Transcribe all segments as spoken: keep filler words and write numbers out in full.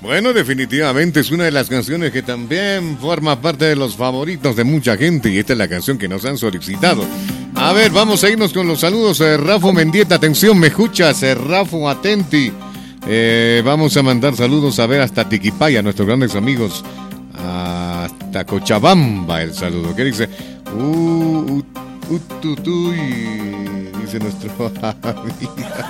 Bueno, definitivamente es una de las canciones que también forma parte de los favoritos de mucha gente y esta es la canción que nos han solicitado. A ver, vamos a irnos con los saludos. Eh, Rafa Mendieta, atención, ¿me escuchas? Eh, Rafa, atenti. Eh, vamos a mandar saludos a ver hasta Tiquipaya, nuestros grandes amigos. Hasta Cochabamba el saludo. ¿Qué dice? Uh, uh, uh, tu, tu, y dice nuestro amigo.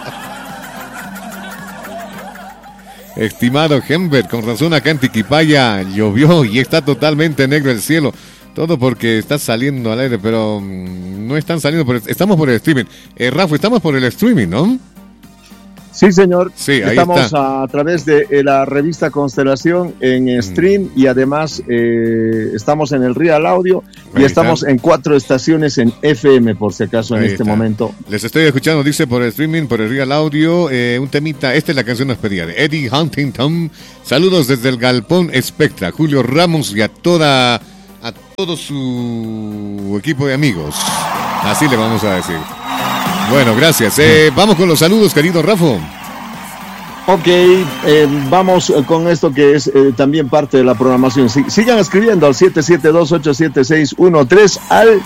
Estimado Hembert, con razón acá en Tiquipaya llovió y está totalmente negro el cielo. Todo porque está saliendo al aire, pero mmm, no están saliendo por el, estamos por el streaming. Eh, Rafa, estamos por el streaming, ¿no? Sí, señor. Sí, ahí estamos está. A través de eh, la revista Constelación en stream mm. y además eh, estamos en el Real Audio y ahí estamos está. En cuatro estaciones en F M, por si acaso en ahí este está. Momento. Les estoy escuchando, dice por el streaming, por el Real Audio, eh, un temita. Esta es la canción nos pedía de Eddie Huntington. Saludos desde el Galpón Spectra, Julio Ramos y a toda, a todo su equipo de amigos. Así le vamos a decir. Bueno, gracias. Eh, vamos con los saludos, querido Rafa. Ok, eh, vamos con esto que es eh, también parte de la programación. S- sigan escribiendo al siete siete dos, ocho siete seis uno tres al...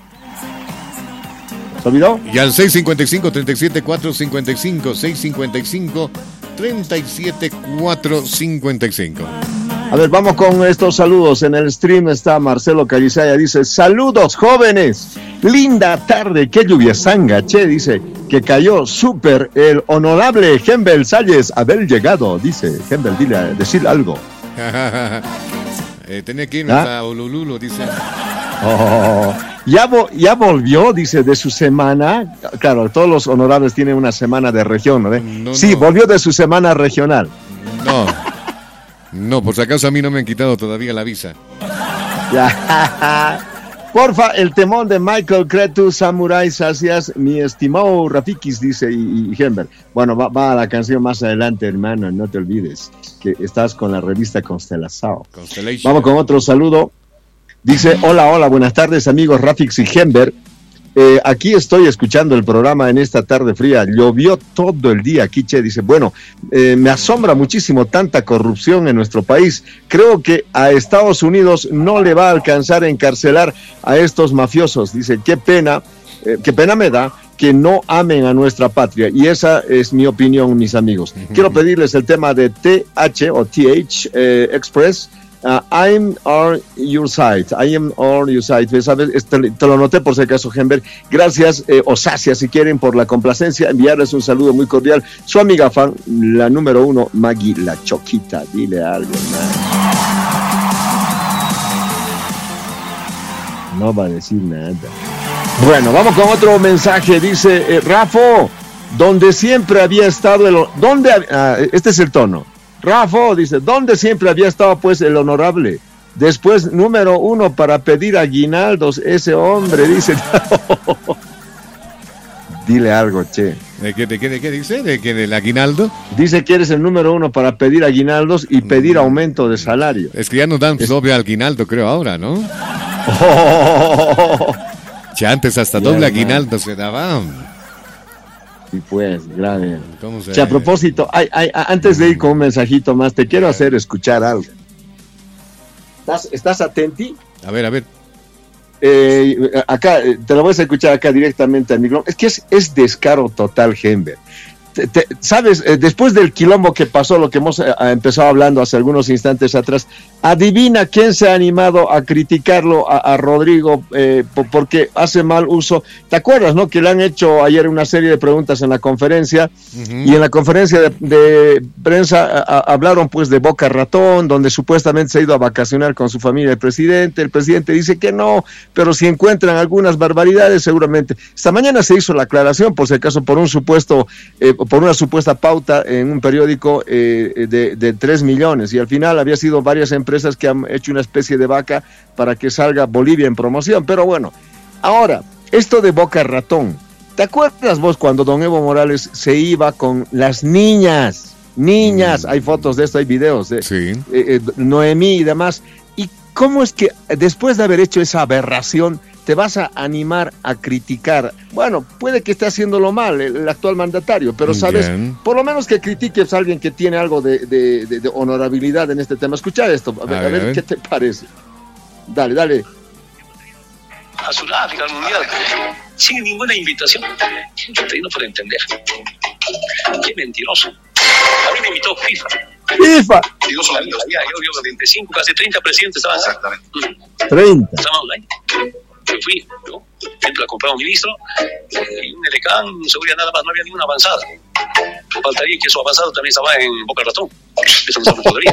¿Se olvidó? Y al seis cinco cinco, tres siete cuatro cinco cinco, seis cinco cinco, tres siete cuatro cinco cinco. A ver, vamos con estos saludos. En el stream está Marcelo Calizaya, dice, saludos jóvenes, linda tarde, qué lluvia sanga, che, dice, que cayó súper el honorable Hembel Salles, haber llegado, dice, Hembel, dile, decir algo. eh, tenía que irnos ¿Ah? a Olululo, dice. Oh, ya, vo- ya volvió, dice, de su semana, claro, todos los honorables tienen una semana de región, ¿no? no sí, no. volvió de su semana regional. No. No, por si acaso a mí no me han quitado todavía la visa. Ya. Porfa, el temón de Michael Cretu, Samurai Sacias, mi estimado Rafikis, dice, y, y Hembert. Bueno, va, va a la canción más adelante, hermano, no te olvides que estás con la revista Constelación. Vamos con otro saludo. Dice, hola, hola, buenas tardes, amigos Rafix y Hembert. Eh, aquí estoy escuchando el programa en esta tarde fría. Llovió todo el día aquí, che. Dice, bueno, eh, me asombra muchísimo tanta corrupción en nuestro país. Creo que a Estados Unidos no le va a alcanzar a encarcelar a estos mafiosos. Dice, qué pena, eh, qué pena me da que no amen a nuestra patria. Y esa es mi opinión, mis amigos. Quiero pedirles el tema de T H o T H eh, Express. Uh, I'm on your side, I am on your side, ¿sabes? Este, te lo noté por si acaso, Hembert. Gracias, eh, Osacia, si quieren, por la complacencia, enviarles un saludo muy cordial. Su amiga fan, la número uno, Maggie la Choquita. Dile algo, man. No va a decir nada. Bueno, vamos con otro mensaje. Dice, eh, Rafo, donde siempre había estado el... ¿Dónde? Ah, este es el tono. Rafa dice, ¿dónde siempre había estado pues el honorable? Después, número uno para pedir aguinaldos, ese hombre, dice. Dile algo, che. ¿De qué, de qué, de qué dice? ¿De qué, del aguinaldo? Dice que eres el número uno para pedir aguinaldos y pedir mm. aumento de salario. Es que ya nos dan es... doble aguinaldo, creo, ahora, ¿no? Oh. Que antes hasta doble aguinaldo se daban. Y pues, grave. O sea, a propósito, ay, ay, antes de ir con un mensajito más, te quiero hacer escuchar algo. ¿Estás, estás atenti? A ver, a ver. Eh, acá, te lo voy a escuchar acá directamente al micrófono. Es que es, es descaro total, Hembert. Te, te, Sabes, eh, después del quilombo que pasó, lo que hemos eh, empezado hablando hace algunos instantes atrás, adivina quién se ha animado a criticarlo a, a Rodrigo eh, por, porque hace mal uso. ¿Te acuerdas, no? Que le han hecho ayer una serie de preguntas en la conferencia uh-huh. y en la conferencia de, de prensa a, a, hablaron pues de Boca Ratón, donde supuestamente se ha ido a vacacionar con su familia el presidente. El presidente dice que no, pero si encuentran algunas barbaridades seguramente. Esta mañana se hizo la aclaración, por si acaso, por un supuesto eh, por una supuesta pauta en un periódico eh, de, de tres millones, y al final había sido varias empresas que han hecho una especie de vaca para que salga Bolivia en promoción. Pero bueno, ahora, esto de Boca Ratón, ¿te acuerdas vos cuando don Evo Morales se iba con las niñas? Niñas, mm. hay fotos de esto, hay videos de sí. eh, eh, Noemí y demás. ¿Y ¿cómo es que después de haber hecho esa aberración te vas a animar a criticar? Bueno, puede que esté haciéndolo mal el, el actual mandatario, pero sabes, Bien. por lo menos que critiques a alguien que tiene algo de, de, de, de honorabilidad en este tema. Escucha esto, a ver, a ver, a ver, a ver qué te parece. Dale, dale. A Sudáfrica, al Mundial, sin ninguna invitación. Yo te no puedo entender. Qué mentiroso. A mí me invitó FIFA. FIFA. Y yo solamente había, yo, yo, veinticinco, casi treinta presidentes estaban. Exactamente. treinta. Estaban online. Yo fui, yo, siempre la compraba un ministro, y un Elecán, seguridad nada más, no había ninguna avanzada. Faltaría que su avanzado también estaba en Boca Ratón. Eso no se podría.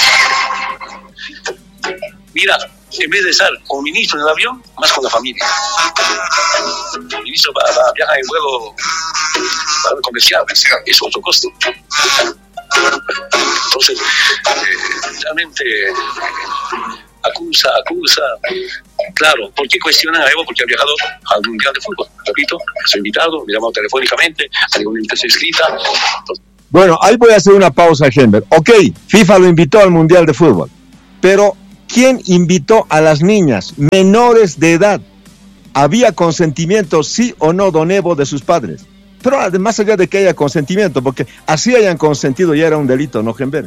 Mira, en vez de estar como ministro en el avión, más con la familia. El ministro va, va, viaja en vuelo comercial, es otro costo. Entonces, eh, realmente acusa, acusa. Claro, ¿por qué cuestionan a Evo? Porque ha viajado al Mundial de Fútbol. Repito, soy invitado, me llamado telefónicamente, hay una invitación escrita. Entonces, bueno, ahí voy a hacer una pausa, Henber. Ok, FIFA lo invitó al Mundial de Fútbol, pero ¿quién invitó a las niñas menores de edad? ¿Había consentimiento, sí o no, don Evo, de sus padres? Pero además allá de que haya consentimiento, porque así hayan consentido ya era un delito, ¿no, Henber?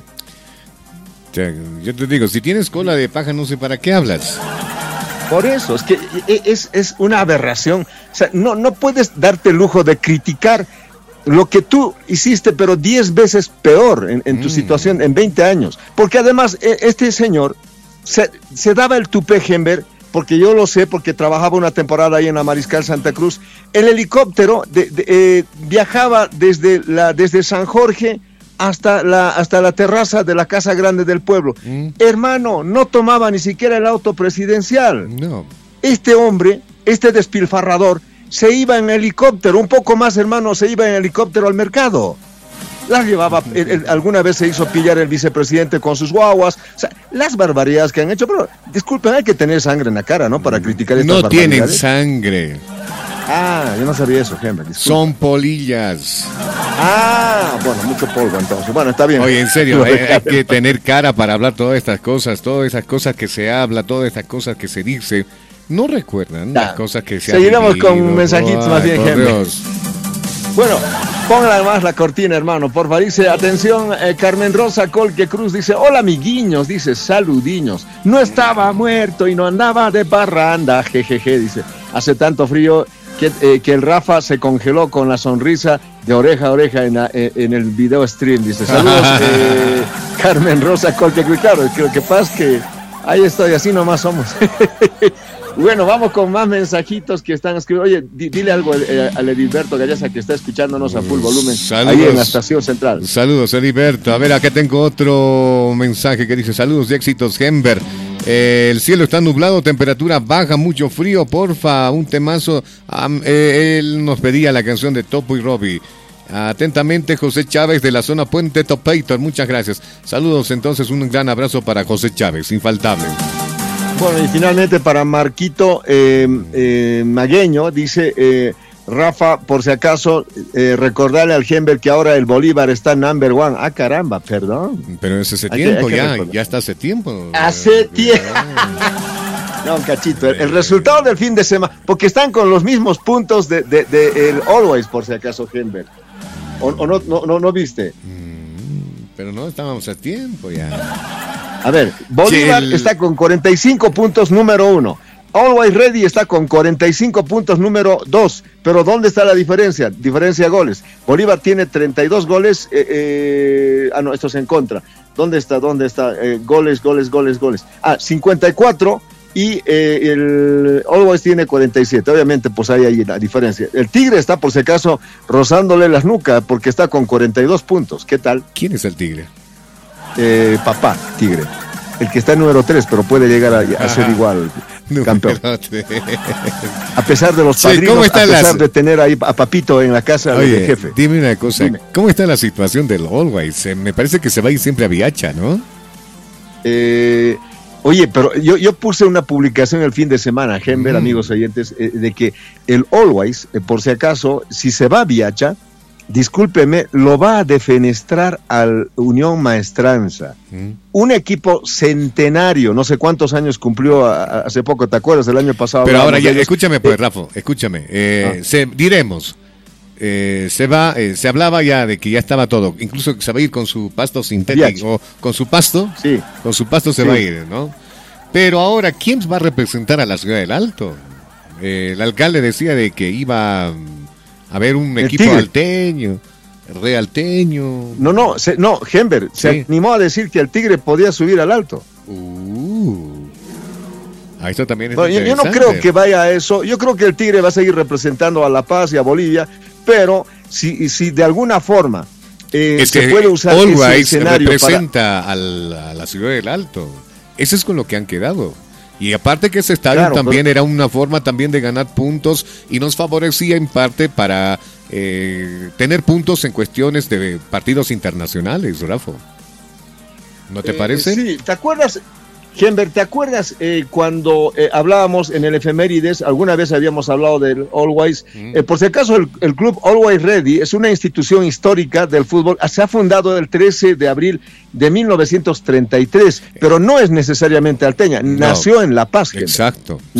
Yo te digo, si tienes cola de paja, no sé para qué hablas. Por eso, es que es, es una aberración. O sea, no, no puedes darte el lujo de criticar lo que tú hiciste, pero diez veces peor en, en tu mm. situación en veinte años. Porque además, este señor se, se daba el tupé, Henber, porque yo lo sé, porque trabajaba una temporada ahí en la Mariscal Santa Cruz. El helicóptero de, de, eh, viajaba desde, la, desde San Jorge hasta la, hasta la terraza de la Casa Grande del Pueblo. Mm. Hermano, no tomaba ni siquiera el auto presidencial. No. Este hombre, este despilfarrador, se iba en helicóptero, un poco más, hermano, se iba en helicóptero al mercado. Las llevaba, el, el, alguna vez se hizo pillar el vicepresidente con sus guaguas. O sea, las barbaridades que han hecho, pero disculpen, hay que tener sangre en la cara, ¿no? Para criticar estas no barbaridades. No tienen sangre. Ah, yo no sabía eso, Henry. Son polillas. Ah, bueno, mucho polvo entonces. Bueno, está bien. Oye, en serio, hay, hay que tener cara para hablar todas estas cosas, todas esas cosas que se habla, todas estas cosas que se dice. No recuerdan nah. las cosas que se han Seguiremos con mensajitos más bien, Henry. Bueno, póngala más la cortina, hermano, por favor. Dice, atención, eh, Carmen Rosa Colque Cruz dice, hola amiguiños, dice, saludiños. No estaba muerto y no andaba de parranda, jejeje, dice. Hace tanto frío que, eh, que el Rafa se congeló con la sonrisa de oreja a oreja en, la, eh, en el video stream, dice. Saludos, eh, Carmen Rosa Colque Cruz. Claro, creo que pasa que ahí estoy, así nomás somos. Bueno, vamos con más mensajitos que están escribiendo. Oye, di, dile algo eh, al Edilberto Gallaza que está escuchándonos a full volumen. Saludos, ahí en la estación central. Saludos, Edilberto. A ver, acá tengo otro mensaje que dice, saludos y éxitos, Henber. Eh, el cielo está nublado, temperatura baja, mucho frío, porfa, un temazo. Um, eh, él nos pedía la canción de Topo y Robbie. Atentamente, José Chávez de la zona Puente Topeitor, muchas gracias. Saludos, entonces, un gran abrazo para José Chávez, infaltable. Bueno, y finalmente para Marquito eh, eh, Magueño, dice eh, Rafa, por si acaso, eh, recordarle al Henber que ahora el Bolívar está number one. Ah, caramba, perdón. Pero es ese tiempo, que, ya, ya está hace tiempo. Hace tiempo. No, un cachito. El, el resultado del fin de semana, porque están con los mismos puntos de, de, de el Always, por si acaso, Henber. ¿O, o no, no, no, no viste? Mm, pero no, estábamos a tiempo ya. A ver, Bolívar sí, el... está con cuarenta y cinco puntos, número uno. Always Ready está con cuarenta y cinco puntos, número dos. Pero ¿dónde está la diferencia? Diferencia de goles. Bolívar tiene treinta y dos goles. Eh, eh, ah, no, esto es en contra. ¿Dónde está? ¿Dónde está? Eh, goles, goles, goles, goles. Ah, cincuenta y cuatro y eh, el Always tiene cuarenta y siete. Obviamente, pues hay ahí la diferencia. El Tigre está, por si acaso, rozándole las nucas porque está con cuarenta y dos puntos. ¿Qué tal? ¿Quién es el Tigre? Eh, papá Tigre, el que está en número tres, pero puede llegar a, a ser igual campeón. A pesar de los padrinos, sí, ¿cómo está a pesar la... de tener ahí a Papito en la casa Oye, del jefe. Dime una cosa, dime. ¿Cómo está la situación del Always? Eh, me parece que se va a ir siempre a Viacha, ¿no? Eh, oye, pero yo, yo puse una publicación el fin de semana, Henber, mm. amigos oyentes, eh, de que el Always, eh, por si acaso, si se va a Viacha, discúlpeme, lo va a defenestrar al Unión Maestranza. ¿Mm? Un equipo centenario, no sé cuántos años cumplió a, a, hace poco, ¿te acuerdas? El año pasado. Pero ahora ya, escúchame pues, eh, Rafa, escúchame. Eh, ah. se, diremos, eh, se va, eh, se hablaba ya de que ya estaba todo, incluso se va a ir con su pasto sintético, o con su pasto, sí. con su pasto se sí. va a ir, ¿no? Pero ahora, ¿quién va a representar a la Ciudad del Alto? Eh, el alcalde decía de que iba a haber un el equipo tigre. alteño, realteño. No, no, se, no, Hember sí. se animó a decir que el Tigre podía subir al Alto. Uh, ah, esto también es no, yo, yo no creo que vaya a eso. Yo creo que el Tigre va a seguir representando a La Paz y a Bolivia, pero si, si de alguna forma eh, es se que puede usar ese escenario representa para... al, a la Ciudad del Alto. Eso es con lo que han quedado. Y aparte que ese estadio claro, también pero... era una forma también de ganar puntos y nos favorecía en parte para eh, tener puntos en cuestiones de partidos internacionales, Rafa. ¿No te eh, parece? Sí, ¿te acuerdas, Hember, te acuerdas eh, cuando eh, hablábamos en el Efemérides, alguna vez habíamos hablado del Always, mm. eh, por si acaso el, el club Always Ready es una institución histórica del fútbol, se ha fundado el trece de abril de mil novecientos treinta y tres, pero no es necesariamente alteña, no. nació en La Paz. Hember. Exacto.